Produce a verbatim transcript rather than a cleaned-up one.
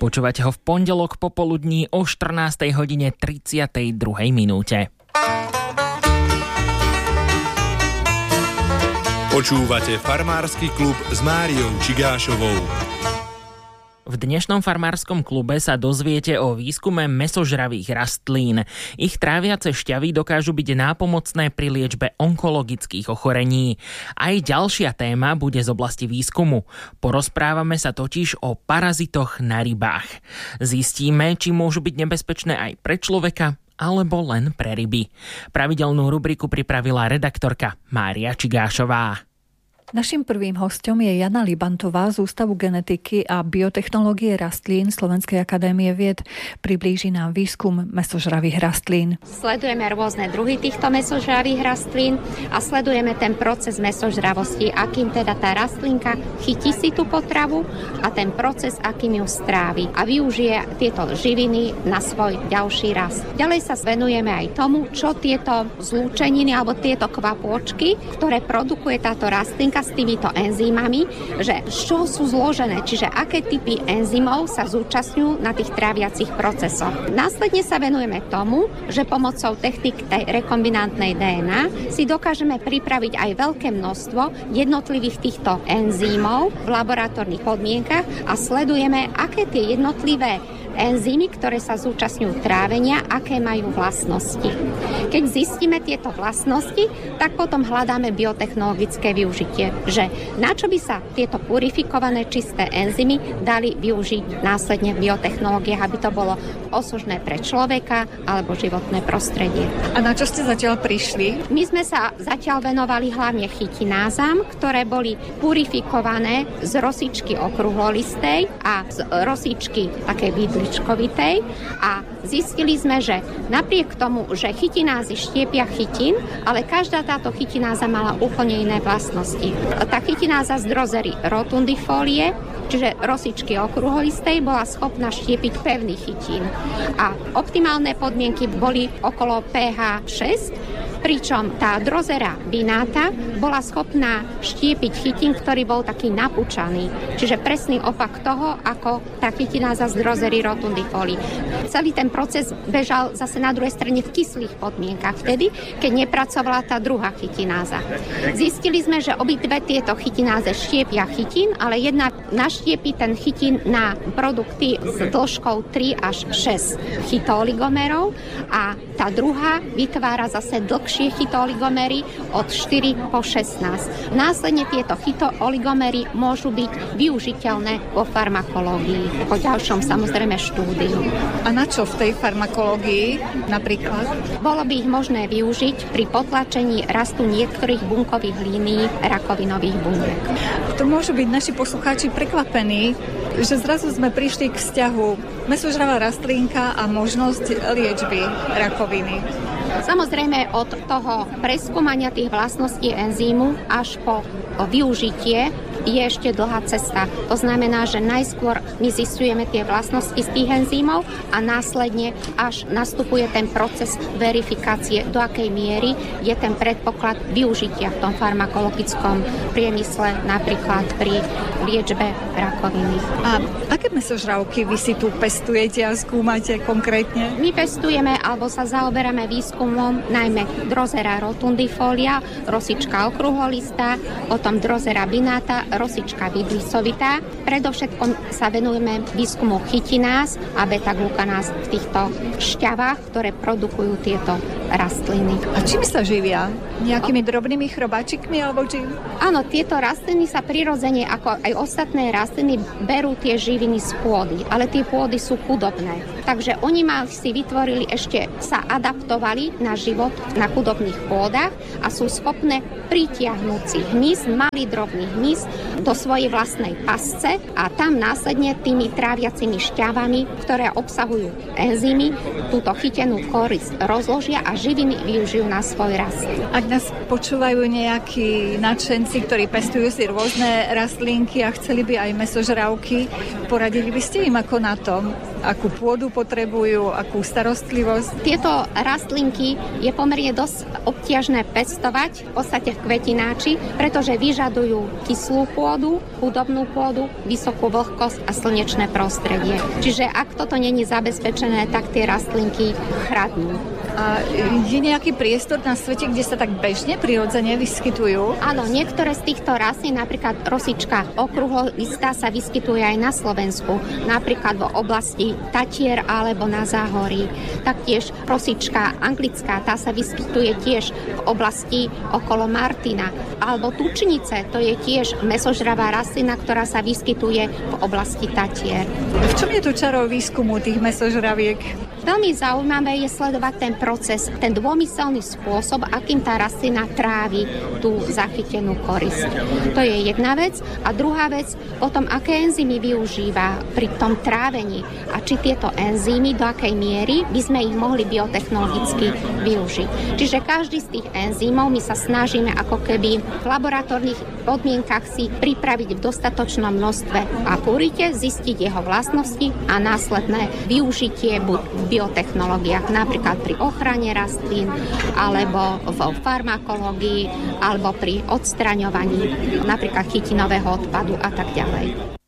Počúvate ho v pondelok popoludní o štrnástej hodine tridsiatej druhej minúte. Počúvate Farmársky klub s Máriou Čigášovou. V dnešnom farmárskom klube sa dozviete o výskume mäsožravých rastlín. Ich tráviace šťavy dokážu byť nápomocné pri liečbe onkologických ochorení. Aj ďalšia téma bude z oblasti výskumu. Porozprávame sa totiž o parazitoch na rybách. Zistíme, či môžu byť nebezpečné aj pre človeka, alebo len pre ryby. Pravidelnú rubriku pripravila redaktorka Mária Čigášová. Naším prvým hosťom je Jana Libantová z Ústavu genetiky a biotechnológie rastlín Slovenskej akadémie vied. Priblíži nám výskum mäsožravých rastlín. Sledujeme rôzne druhy týchto mäsožravých rastlín a sledujeme ten proces mäsožravosti, akým teda tá rastlinka chytí si tú potravu a ten proces, akým ju strávi a využije tieto živiny na svoj ďalší rast. Ďalej sa venujeme aj tomu, čo tieto zlúčeniny alebo tieto kvapôčky, ktoré produkuje táto rastlinka s týmito enzymami, že z čoho sú zložené, čiže aké typy enzymov sa zúčastňujú na tých tráviacich procesoch. Následne sa venujeme tomu, že pomocou technik tej rekombinantnej dé en á si dokážeme pripraviť aj veľké množstvo jednotlivých týchto enzymov v laboratórnych podmienkach a sledujeme, aké tie jednotlivé enzymy, ktoré sa zúčastňujú trávenia, aké majú vlastnosti. Keď zistíme tieto vlastnosti, tak potom hľadáme biotechnologické využitie, že na čo by sa tieto purifikované čisté enzymy dali využiť následne v biotechnológiách, aby to bolo osožné pre človeka alebo životné prostredie. A na čo ste zatiaľ prišli? My sme sa zatiaľ venovali hlavne chytinázam, ktoré boli purifikované z rosičky okrúhlolistej a z rosičky takej vidličkovitej a zistili sme, že napriek tomu, že chytinázy štiepia chytín, ale každá táto chytináza mala úplne iné vlastnosti. Tá chytináza z drozery rotundifolie, čiže rosičky okrúhlolistej, bola schopná štiepiť pevný chytín. A optimálne podmienky boli okolo pé há šesť, pričom tá drozera binata bola schopná štiepiť chytín, ktorý bol taký napúčaný. Čiže presný opak toho, ako tá chytináza z drozery rotundifolie. Celý ten proces bežal zase na druhej strane v kyslých podmienkach, vtedy, keď nepracovala tá druhá chytináza. Zistili sme, že obidve tieto chytináze štiepia chytín, ale jedna naštiepí ten chytín na produkty s dĺžkou tri až šesť chytooligomerov a tá druhá vytvára zase dlhšie chytooligomery od štyri po šestnásť. Následne tieto chytooligomery môžu byť využiteľné vo farmakológii, po ďalšom samozrejme štúdiu. A na čo v tej farmakológii napríklad? Bolo by ich možné využiť pri potlačení rastu niektorých bunkových línií rakovinových buniek. To môžu byť naši poslucháči prekvapení, že zrazu sme prišli k vzťahu mäsožravá rastlinka a možnosť liečby rakoviny. Samozrejme od toho preskúmania tých vlastností enzýmu až po využitie je ešte dlhá cesta. To znamená, že najskôr my zistujeme tie vlastnosti z tých enzýmov a následne až nastupuje ten proces verifikácie, do akej miery je ten predpoklad využitia v tom farmakologickom priemysle, napríklad pri liečbe rakoviny. A aké mäsožravky vy si tu pestujete a skúmate konkrétne? My pestujeme alebo sa zaoberáme výskumom najmä drozera rotundifolia, rosička okrúhlolistá, potom drozera binata, rosička vidlicovitá. Predovšetkom sa venujeme výskumu chytináz a beta-glukanáz v týchto šťavách, ktoré produkujú tieto rastliny. A čím sa živia? Nejakými drobnými chrobáčikmi alebo čím? Áno, tieto rastliny sa prirodzene, ako aj ostatné rastliny, berú tie živiny z pôdy, ale tie pôdy sú chudobné. Takže oni ma si vytvorili, ešte sa adaptovali na život na chudobných pôdach a sú schopné pritiahnuť si hmyz, malý drobný hmyz do svojej vlastnej pasce a tam následne tými tráviacimi šťavami, ktoré obsahujú enzymy, túto chytenú korisť rozložia a živiny využijú na svoj rast. Ak nás počúvajú nejakí nadšenci, ktorí pestujú si rôzne rastlinky a chceli by aj mäsožravky. Poradili by ste im ako na tom? Akú pôdu potrebujú, akú starostlivosť? Tieto rastlinky je pomerne dosť obťažné pestovať, v podstate v kvetináči, pretože vyžadujú kyslú pôdu, hudobnú pôdu, vysokú vlhkosť a slnečné prostredie. Čiže ak toto není zabezpečené, tak tie rastlinky chradnú. A je nejaký priestor na svete, kde sa tak bežne, prirodzene vyskytujú? Áno, niektoré z týchto rastlín, napríklad rosička okruholistá, sa vyskytuje aj na Slovensku, napríklad v oblasti Tatier alebo na Záhorí. Taktiež rosička anglická, tá sa vyskytuje tiež v oblasti okolo Martina. Alebo tučnice, to je tiež mäsožravá rastlina, ktorá sa vyskytuje v oblasti Tatier. V čom je tu čaro výskumu tých mäsožraviek? Veľmi zaujímavé je sledovať ten proces, ten dômyselný spôsob, akým tá rastlina trávi tú zachytenú korisť. To je jedna vec. A druhá vec, potom aké enzymy využíva pri tom trávení a či tieto enzymy, do akej miery by sme ich mohli biotechnologicky využiť. Čiže každý z tých enzymov my sa snažíme ako keby v laboratórnych podmienkach si pripraviť v dostatočnom množstve a purite, zistiť jeho vlastnosti a následné využitie buď v biotechnológiách, napríklad pri ochrane rastlín, alebo vo farmakológii, alebo pri odstraňovaní napríklad chytinového odpadu a tak ďalej.